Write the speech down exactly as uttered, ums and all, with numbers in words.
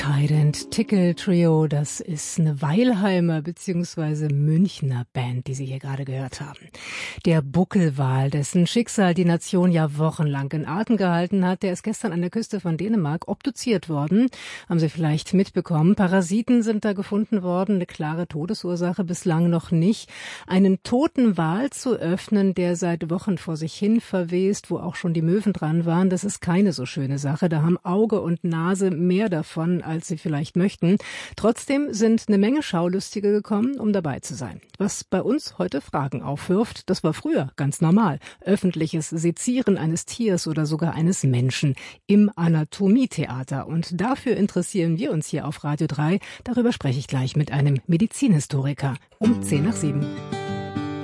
Trident Tickle Trio, das ist eine Weilheimer bzw. Münchner Band, die Sie hier gerade gehört haben. Der Buckelwal, dessen Schicksal die Nation ja wochenlang in Atem gehalten hat, der ist gestern an der Küste von Dänemark obduziert worden. Haben Sie vielleicht mitbekommen. Parasiten sind da gefunden worden, eine klare Todesursache bislang noch nicht. Einen toten Wal zu öffnen, der seit Wochen vor sich hin verwest, wo auch schon die Möwen dran waren, das ist keine so schöne Sache. Da haben Auge und Nase mehr davon, als sie vielleicht möchten. Trotzdem sind eine Menge Schaulustige gekommen, um dabei zu sein. Was bei uns heute Fragen aufwirft, das war früher ganz normal. Öffentliches Sezieren eines Tiers oder sogar eines Menschen im Anatomietheater. Und dafür interessieren wir uns hier auf Radio drei. Darüber spreche ich gleich mit einem Medizinhistoriker um zehn nach sieben.